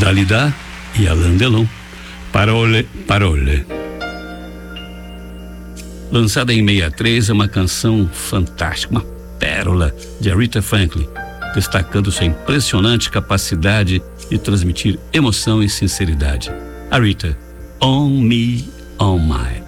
Dalida e Alain Delon, Parole, Parole. Lançada em 63, é uma canção fantástica, uma pérola de Aretha Franklin, destacando sua impressionante capacidade de transmitir emoção e sinceridade. Aretha, On Me, On My.